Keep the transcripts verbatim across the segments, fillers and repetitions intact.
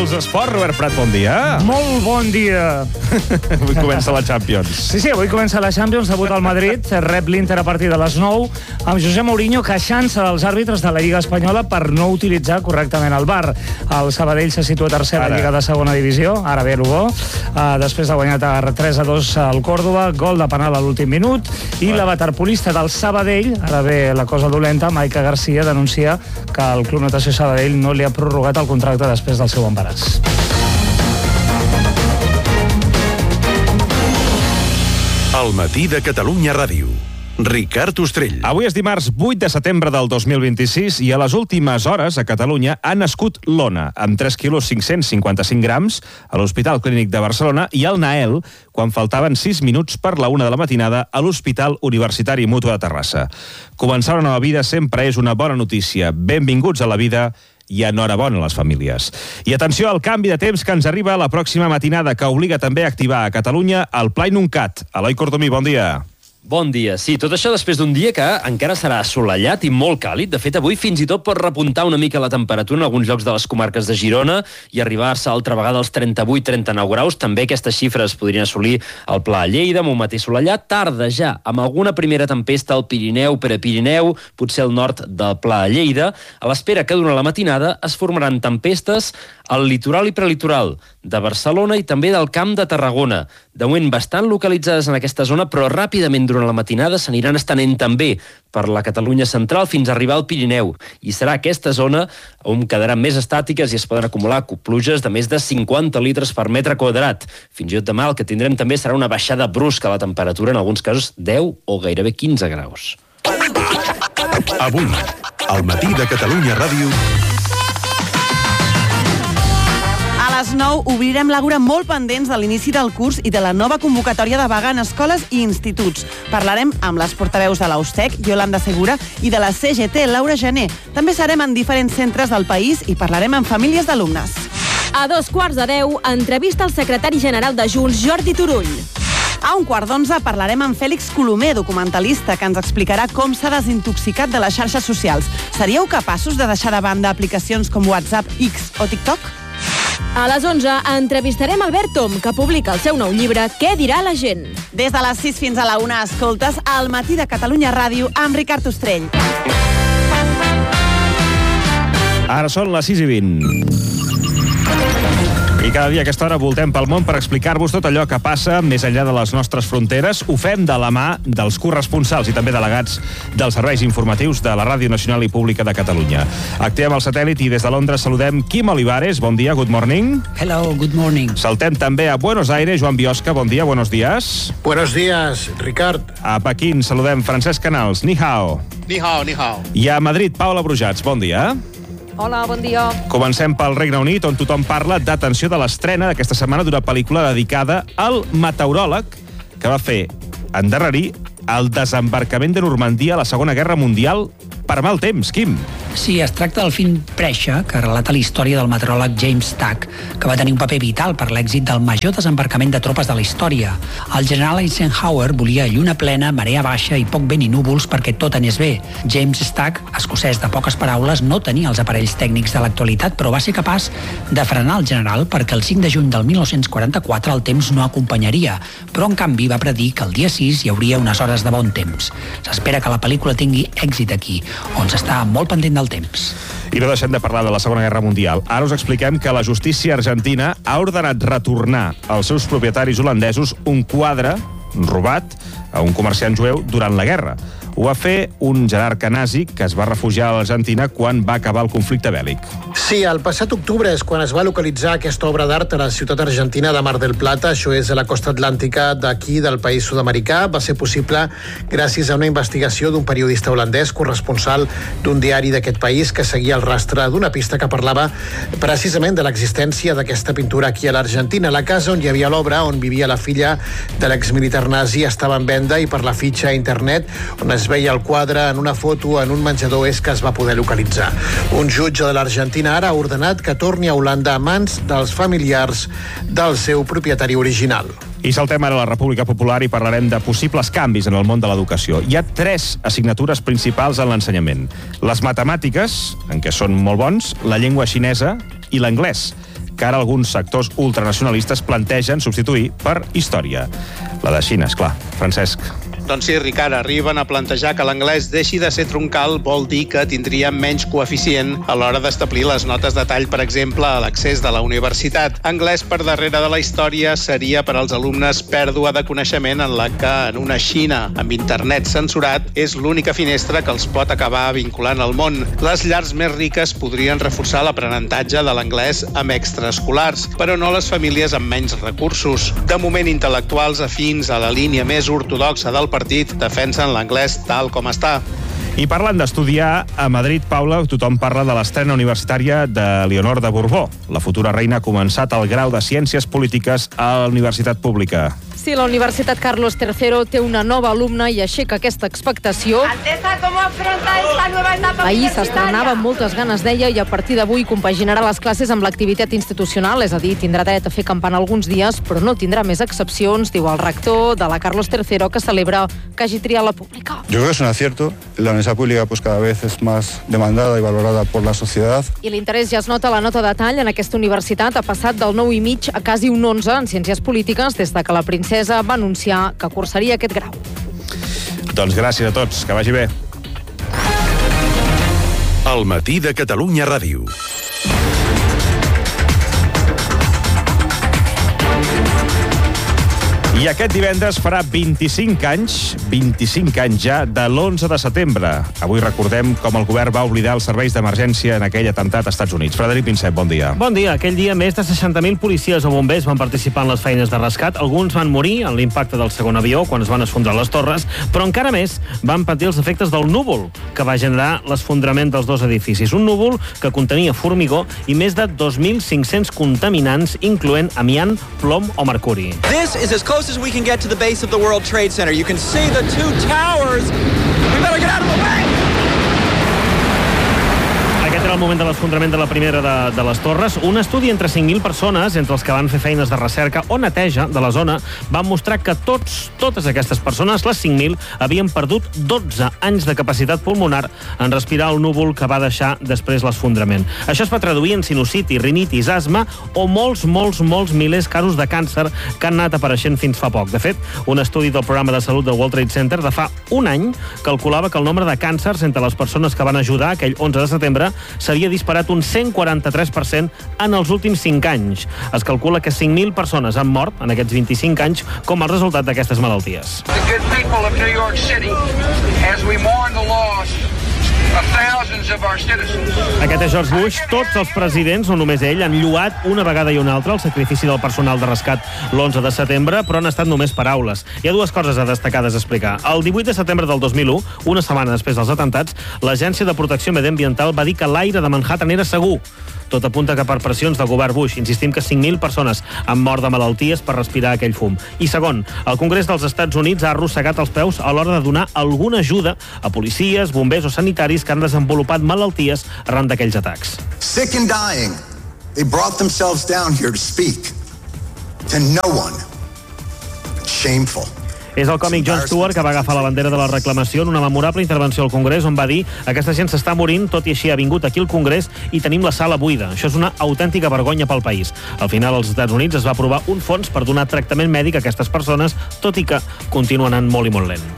dels esports. Robert Prat, bon dia. Molt bon dia. Avui comença la Champions. Sí, sí, avui comença la Champions, debut al Madrid, rep l'Inter a partir de les nou, amb José Mourinho queixant-se dels àrbitres de la Lliga Espanyola per no utilitzar correctament el V A R. El Sabadell se situa tercer a la Lliga de segona divisió, ara ve l'Ubó, uh, després ha guanyat tres a dos al Córdoba, gol de penal a l'últim minut, i la waterpolista del Sabadell, ara ve la cosa dolenta, Maica Garcia, denuncia que el Club Natació Sabadell no li ha prorrogat el contracte després del seu embaràs. El matí de Catalunya Ràdio. Ricard Ostrell. Avui és dimarts vuit de setembre del dos mil vint-i-sis i a les últimes hores a Catalunya ha nascut l'Ona, amb tres quilos cinc-cents cinquanta-cinc grams, a l'Hospital Clínic de Barcelona, i el Nael, quan faltaven sis minuts per la una de la matinada, a l'Hospital Universitari Mútua de Terrassa. Començar una nova vida sempre és una bona notícia. Benvinguts a la vida i enhorabona a les famílies. I atenció al canvi de temps que ens arriba a la pròxima matinada, que obliga també a activar a Catalunya el Pla Inuncat. Eloi Cordomí, bon dia. Bon dia. Sí, tot això després d'un dia que encara serà assolellat i molt càlid. De fet, avui fins i tot pot repuntar una mica la temperatura en alguns llocs de les comarques de Girona i arribar-se altra vegada als trenta-vuit trenta-nou graus. També aquestes xifres podrien assolir el Pla a Lleida, amb un matí assolellat. Tarda ja, amb alguna primera tempesta al Pirineu, Prepirineu, potser al nord del Pla a Lleida. A l'espera que durant la matinada es formaran tempestes al litoral i prelitoral de Barcelona i també del Camp de Tarragona. De moment bastant localitzades en aquesta zona, però ràpidament durant la matinada s'aniran estenent també per la Catalunya central fins a arribar al Pirineu. I serà aquesta zona on quedaran més estàtiques i es poden acumular pluges de més de cinquanta litres per metre quadrat. Fins i tot demà el que tindrem també serà una baixada brusca a la temperatura, en alguns casos deu o gairebé quinze graus. Avui, al matí de Catalunya Ràdio. A les nou obrirem l'Àgora molt pendents de l'inici del curs i de la nova convocatòria de vaga en escoles i instituts. Parlarem amb les portaveus de l'Austec, Yolanda Segura, i de la C G T, Laura Gené. També serem en diferents centres del país i parlarem amb famílies d'alumnes. A dos quarts de deu, entrevista al secretari general de Junts, Jordi Turull. A un quart d'onze parlarem amb Fèlix Colomer, documentalista, que ens explicarà com s'ha desintoxicat de les xarxes socials. Seríeu capaços de deixar de banda aplicacions com WhatsApp, X o TikTok? A les onze entrevistarem Albert Tom, que publica el seu nou llibre Què dirà la gent? Des de les sis fins a la una escoltes El matí de Catalunya Ràdio amb Ricard Ostrell. Ara són les sis i vint. I cada dia a aquesta hora voltem pel món per explicar-vos tot allò que passa més enllà de les nostres fronteres. Ho fem de la mà dels corresponsals i també delegats dels serveis informatius de la Ràdio Nacional i Pública de Catalunya. Activem el satèl·lit i des de Londres saludem Quim Olivares. Bon dia, good morning. Hello, good morning. Saltem també a Buenos Aires. Joan Biosca, bon dia, buenos días. Buenos días, Ricard. A Pequín saludem Francesc Canals. Ni hao. Ni hao, ni hao. I a Madrid, Paula Brujats. Bon dia. Hola, bon dia. Comencem pel Regne Unit, on tothom parla d'atenció de l'estrena d'aquesta setmana d'una pel·lícula dedicada al meteoròleg que va fer endarrerir el desembarcament de Normandia a la Segona Guerra Mundial per mal temps. Quim? Sí, es tracta del film Pressure, que relata la història del meteoròleg James Stack, que va tenir un paper vital per l'èxit del major desembarcament de tropes de la història. El general Eisenhower volia lluna plena, marea baixa i poc vent i núvols perquè tot anés bé. James Stack, escocès de poques paraules, no tenia els aparells tècnics de l'actualitat, però va ser capaç de frenar el general perquè el cinc de juny del mil nou-cents quaranta-quatre el temps no acompanyaria, però en canvi va predir que el dia sis hi hauria unes hores de bon temps. S'espera que la pel·lícula tingui èxit aquí, on s'està molt pendent del temps. I no deixem de parlar de la Segona Guerra Mundial. Ara us expliquem que la justícia argentina ha ordenat retornar als seus propietaris holandesos un quadre robat a un comerciant jueu durant la guerra. Ho va fer un jerarca nazi que es va refugiar a l'Argentina quan va acabar el conflicte bèl·lic. Sí, el passat octubre és quan es va localitzar aquesta obra d'art a la ciutat argentina de Mar del Plata. Això és a la costa atlàntica d'aquí, del país sud-americà. Va ser possible gràcies a una investigació d'un periodista holandès, corresponsal d'un diari d'aquest país, que seguia el rastre d'una pista que parlava precisament de l'existència d'aquesta pintura aquí a l'Argentina. La casa on hi havia l'obra, on vivia la filla de l'exmilitar nazi, estava en venda i per la fitxa a internet, on es veia el quadre en una foto en un menjador, és que es va poder localitzar. Un jutge de l'Argentina ara ha ordenat que torni a Holanda a mans dels familiars del seu propietari original. I saltem ara a la República Popular i parlarem de possibles canvis en el món de l'educació. Hi ha tres assignatures principals en l'ensenyament. Les matemàtiques, en què són molt bons, la llengua xinesa i l'anglès. que ara alguns sectors ultranacionalistes plantegen substituir per història. La de Xina, esclar. Francesc. Doncs sí, Ricard, arriben a plantejar que l'anglès deixi de ser troncal vol dir que tindria menys coeficient a l'hora d'establir les notes de tall, per exemple, a l'accés de la universitat. Anglès per darrere de la història seria per als alumnes pèrdua de coneixement en la que en una Xina amb internet censurat és l'única finestra que els pot acabar vinculant al món. Les llars més riques podrien reforçar l'aprenentatge de l'anglès amb extraescolars, però no les famílies amb menys recursos. De moment, intel·lectuals afins a la línia més ortodoxa del partit defensen l'anglès tal com està. I parlant d'estudiar, a Madrid, Paula, tothom parla de l'estrena universitària de Leonor de Borbó. La futura reina ha començat el grau de Ciències Polítiques a la Universitat Pública. Sí, la Universitat Carlos tercero té una nova alumna i aixeca aquesta expectació. Alteza, ¿cómo afronta esta nueva etapa Ahir s'estrenava amb moltes ganes, deia, i a partir d'avui compaginarà les classes amb l'activitat institucional, és a dir, tindrà dret a fer campana alguns dies, però no tindrà més excepcions, diu el rector de la Carlos tercero, que celebra que hagi triat la pública. Yo creo que es un acierto. La universidad pública pues cada vez es más demandada y valorada por la sociedad. I l'interès ja es nota. La nota de tall en aquesta universitat ha passat del nou i mig a quasi un onze en Ciències Polítiques des de que la princesa va anunciar que cursaria aquest grau. Doncs gràcies a tots, que vagi bé. El matí de Catalunya Ràdio. I aquest divendres farà vint-i-cinc anys, vint-i-cinc anys ja, de l'onze de setembre. Avui recordem com el govern va oblidar els serveis d'emergència en aquell atemptat als Estats Units. Frederic Pinsep, bon dia. Bon dia. Aquell dia més de seixanta mil policies o bombers van participar en les feines de rescat. Alguns van morir en l'impacte del segon avió quan es van esfondrar les torres, però encara més van patir els efectes del núvol que va generar l'esfondrament dels dos edificis. Un núvol que contenia formigó i més de dos mil cinc-cents contaminants, incloent amiant, plom o mercuri. This is as close as we can get to the base of the World Trade Center. You can see the two towers. We better get out of the way! Aquest era el moment de l'esfondrament de la primera de, de les torres. Un estudi entre cinc mil persones, entre els que van fer feines de recerca o neteja de la zona, va mostrar que tots, totes aquestes persones, les cinc mil, havien perdut dotze anys de capacitat pulmonar en respirar el núvol que va deixar després l'esfondrament. Això es va traduir en sinusitis, rinitis, asma o molts, molts, molts milers casos de càncer que han anat apareixent fins fa poc. De fet, un estudi del programa de salut del World Trade Center de fa un any calculava que el nombre de càncers entre les persones que van ajudar aquell onze de setembre s'havia disparat un cent quaranta-tres per cent en els últims cinc anys. Es calcula que cinc mil persones han mort en aquests vint-i-cinc anys com a resultat d'aquestes malalties. The good people of New York City, as we mourn the loss of thousands of our citizens. Aquest és George Bush. Tots els presidents, no només ell, han lloat una vegada i una altra el sacrifici del personal de rescat l'onze de setembre, però han estat només paraules. Hi ha dues coses a destacades a explicar. El divuit de setembre del dos mil u, una setmana després dels atemptats, l'Agència de Protecció Mediambiental va dir que l'aire de Manhattan era segur. Tot apunta que per pressions del govern Bush, insistim que cinc mil persones han mort de malalties per respirar aquell fum. I segon, el Congrés dels Estats Units ha arrossegat els peus a l'hora de donar alguna ajuda a policies, bombers o sanitaris que han desenvolupat malalties arran d'aquells atacs. Sick and dying, they brought themselves down here to speak to no one. Shameful. És el còmic Jon Stewart que va agafar la bandera de la reclamació en una memorable intervenció al Congrés on va dir: aquesta gent s'està morint, tot i així ha vingut aquí al Congrés i tenim la sala buida. Això és una autèntica vergonya pel país. Al final, als Estats Units es va aprovar un fons per donar tractament mèdic a aquestes persones, tot i que continua anant molt i molt lent.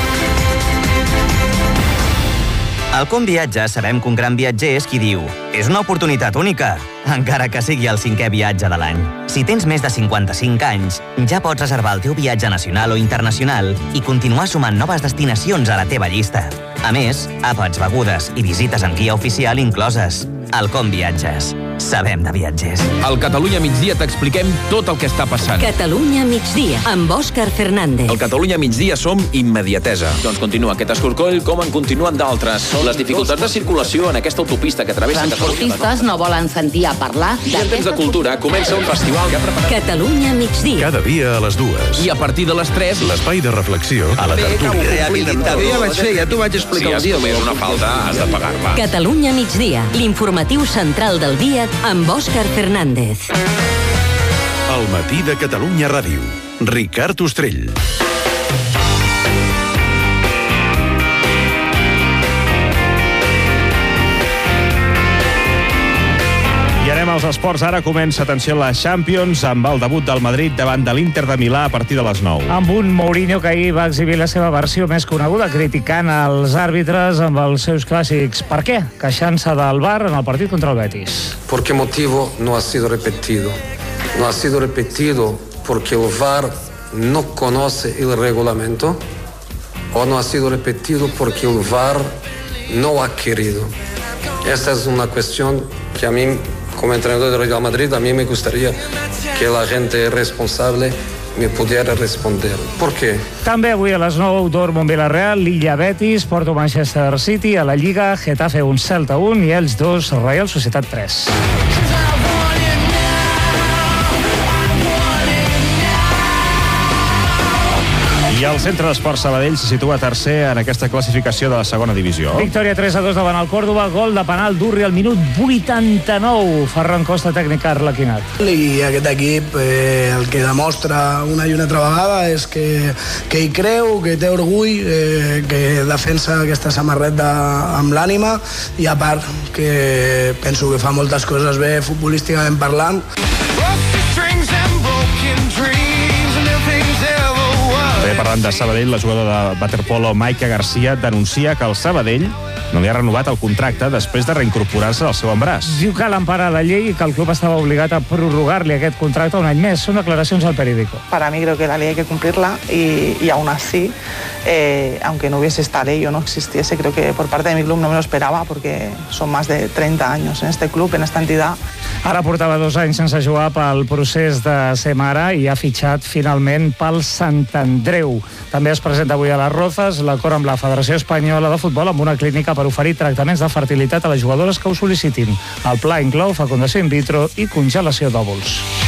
Al Com Viatge sabem que un gran viatger és qui diu: és una oportunitat única, encara que sigui el cinquè viatge de l'any. Si tens més de cinquanta-cinc anys, ja pots reservar el teu viatge nacional o internacional i continuar sumant noves destinacions a la teva llista. A més, àpats, begudes i visites en guia oficial incloses. Al Com Viatges. Sabem de viatgers. Al Catalunya Migdia t'expliquem tot el que està passant. Catalunya Migdia, amb Òscar Fernández. Al Catalunya Migdia som immediatesa. Doncs continua aquest escorcoll com en continuen d'altres. Les dificultats de circulació en aquesta autopista que travessa Catalunya. Transportistes no volen sentir a parlar I en temps de cultura comença un festival que ha preparat... Catalunya Migdia. Cada dia a les dues. I a partir de les tres... L'espai de reflexió a la tertúlia. Ja vaig fer, ja t'ho vaig explicar. Si has comès una falta, has de pagar-la. Catalunya Migdia, l'informatiu central del dia amb Òscar Fernández. El matí de Catalunya Ràdio. Ricard Ostrell. I Anem als esports. Ara comença, atenció, la Champions amb el debut del Madrid davant de l'Inter de Milà a partir de les nou. Amb un Mourinho que ahir va exhibir la seva versió més coneguda, criticant els àrbitres amb els seus clàssics. Per què? Queixant-se del V A R en el partit contra el Betis. ¿Por qué motivo no ha sido repetido? No ha sido repetido porque el V A R no conoce el reglamento o no ha sido repetido porque el V A R no ha querido. Esta es una cuestión que a mí, como entrenador del Real Madrid, a mí me gustaría que la gente responsable me pudiera responder. ¿Por qué? També avui a les nou, Dortmund Villarreal, l'Illa Betis, Porto Manchester City, a la Lliga, Getafe un Celta un i ells dos, Real Societat tres. I el Centre d'Esports Sabadell se situa tercer en aquesta classificació de la segona divisió. Victòria tres a dos davant el Córdoba, gol de penal d'Urri al minut vuitanta-nou. Ferran Costa, tècnic arlequinat. I aquest equip eh, el que demostra una i una altra vegada és que, que hi creu, que té orgull, eh, que defensa aquesta samarreta amb l'ànima i a part que penso que fa moltes coses bé futbolísticament parlant. Bé, parlant de Sabadell, la jugadora de waterpolo Maika Garcia denuncia que el Sabadell no li ha renovat el contracte després de reincorporar-se al seu embràs. Diu que l'empara la llei i que el club estava obligat a prorrogar-li aquest contracte un any més. Són declaracions al periódico. Para mí creo que la ley hay que cumplirla y, y aún así, eh, aunque no hubiese esta ley o no existiese, creo que por parte de mi club no me lo esperaba porque son más de treinta años en este club, en esta entidad. Ara portava dos anys sense jugar pel procés de ser mare i ha fitxat finalment pel Sant Andreu. També es presenta avui a les Rozas l'acord amb la Federació Espanyola de Futbol amb una clínica per oferir tractaments de fertilitat a les jugadores que ho sol·licitin. El pla inclou fecundació in vitro i congelació d'òvuls.